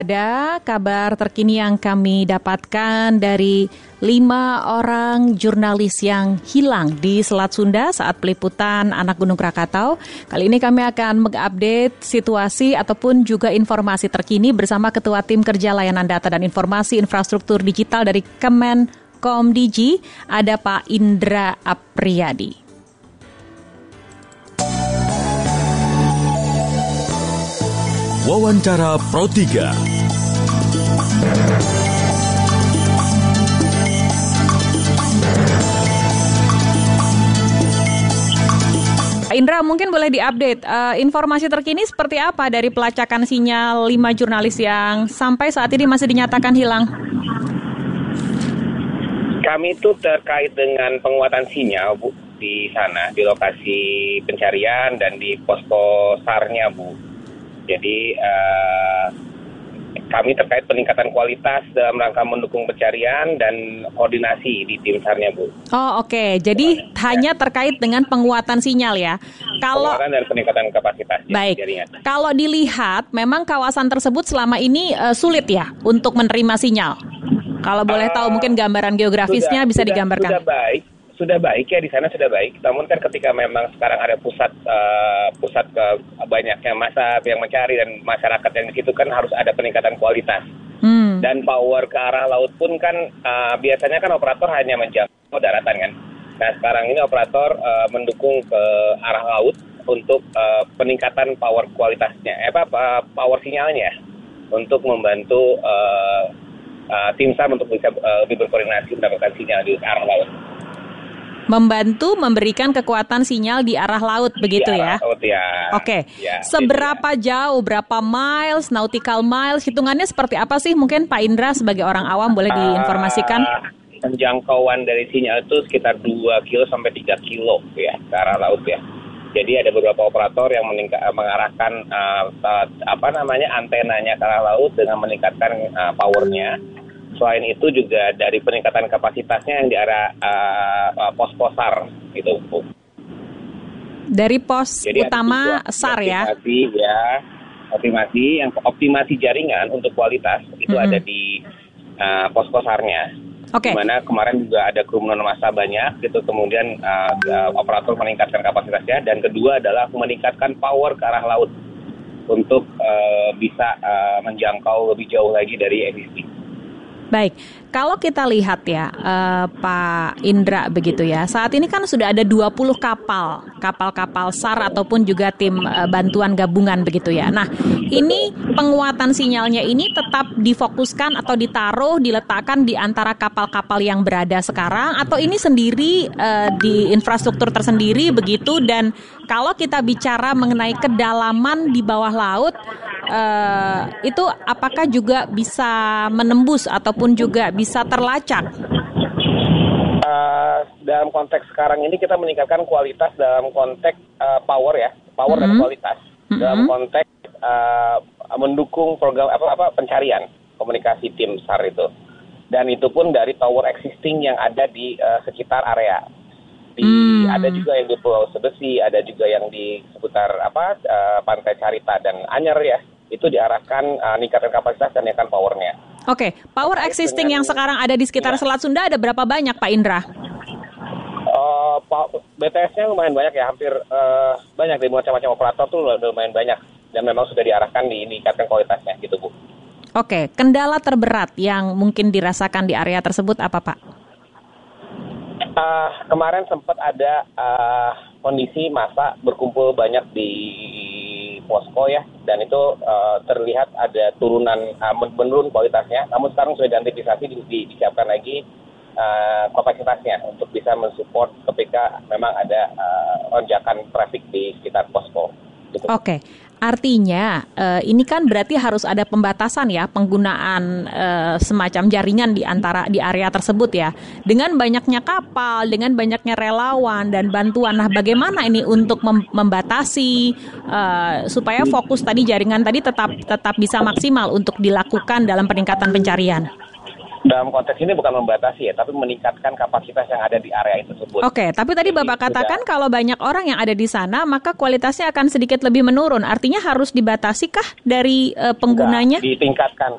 Ada kabar terkini yang kami dapatkan dari 5 orang jurnalis yang hilang di Selat Sunda saat peliputan Anak Gunung Krakatau. Kali ini kami akan mengupdate situasi ataupun juga informasi terkini bersama Ketua Tim Kerja Layanan Data dan Informasi Infrastruktur Digital dari Kemenkomdigi, ada Pak Indra Apriyadi. Wawancara Pro 3. Pak Indra, mungkin boleh diupdate informasi terkini seperti apa dari pelacakan sinyal 5 jurnalis yang sampai saat ini masih dinyatakan hilang? Kami itu terkait dengan penguatan sinyal, Bu, di sana, di lokasi pencarian dan di posko SAR-nya, Bu. Jadi kami terkait peningkatan kualitas dalam rangka mendukung pencarian dan koordinasi di tim SAR-nya, Bu. Oh, oke. Jadi hanya terkait dengan penguatan sinyal ya. Penguatan dan peningkatan kapasitas. Baik. Jaringan. Kalau dilihat, memang kawasan tersebut selama ini sulit ya untuk menerima sinyal. Kalau boleh tahu mungkin gambaran geografisnya bisa digambarkan. Sudah baik ya, di sana sudah baik. Namun kan ketika memang sekarang ada pusat ke banyaknya massa yang mencari dan masyarakat yang di situ kan harus ada peningkatan kualitas. Dan power ke arah laut pun kan biasanya kan operator hanya menjangkau daratan kan. Nah sekarang ini operator mendukung ke arah laut untuk peningkatan power kualitasnya, power sinyalnya untuk membantu tim SAR untuk bisa lebih berkoordinasi mendapatkan sinyal di arah laut. Membantu memberikan kekuatan sinyal di arah laut, begitu ya? Laut, ya. Oke. Ya, seberapa jauh, berapa miles, nautical miles, hitungannya seperti apa sih? Mungkin Pak Indra sebagai orang awam boleh diinformasikan? Penjangkauan dari sinyal itu sekitar 2 kilo sampai 3 kilo ya ke arah laut ya. Jadi ada beberapa operator yang mengarahkan antenanya ke arah laut dengan meningkatkan powernya. Selain itu juga dari peningkatan kapasitasnya yang di arah pos-pos SAR gitu, Bu. Dari pos jadi utama SAR ya? Optimasi jaringan untuk kualitas itu ada di pos-pos SAR-nya. Oke. Dimana kemarin juga ada kerumunan massa banyak gitu, kemudian operator meningkatkan kapasitasnya, dan kedua adalah meningkatkan power ke arah laut untuk bisa menjangkau lebih jauh lagi dari existing. Baik, kalau kita lihat ya Pak Indra begitu ya, saat ini kan sudah ada 20 kapal SAR ataupun juga tim bantuan gabungan begitu ya. Nah, ini penguatan sinyalnya ini tetap difokuskan atau diletakkan di antara kapal-kapal yang berada sekarang, atau ini sendiri di infrastruktur tersendiri begitu. Dan kalau kita bicara mengenai kedalaman di bawah laut, itu apakah juga bisa menembus ataupun juga bisa terlacak? Dalam konteks sekarang ini kita meningkatkan kualitas dalam konteks power dan kualitas. Dalam konteks mendukung program pencarian komunikasi tim SAR itu. Dan itu pun dari tower existing yang ada di sekitar area. Ada juga yang di Pulau Sebesi, ada juga yang di seputar Pantai Carita dan Anyer ya. Itu diarahkan meningkatkan kapasitas dan meningkatkan powernya. Oke, power existing yang sekarang ada di sekitar Selat Sunda ada berapa banyak, Pak Indra? BTS-nya lumayan banyak ya, hampir banyak dari macam-macam operator tuh lumayan banyak. Dan memang sudah diarahkan meningkatkan kualitasnya gitu, Bu. Oke, kendala terberat yang mungkin dirasakan di area tersebut apa, Pak? Kemarin sempat ada kondisi massa berkumpul banyak di posko ya, dan itu terlihat ada menurun kualitasnya. Namun sekarang sudah diantisipasi, disiapkan lagi kapasitasnya untuk bisa mensupport ketika memang ada lonjakan traffic di sekitar posko. Gitu. Oke. Artinya ini kan berarti harus ada pembatasan ya penggunaan semacam jaringan di area tersebut ya. Dengan banyaknya kapal, dengan banyaknya relawan dan bantuan. Nah, bagaimana ini untuk membatasi supaya fokus tadi jaringan tadi tetap bisa maksimal untuk dilakukan dalam peningkatan pencarian? dalam konteks ini bukan membatasi ya, tapi meningkatkan kapasitas yang ada di area tersebut. Oke, tapi tadi Bapak katakan kalau banyak orang yang ada di sana, maka kualitasnya akan sedikit lebih menurun. Artinya harus dibatasi kah dari penggunanya? Ditingkatkan.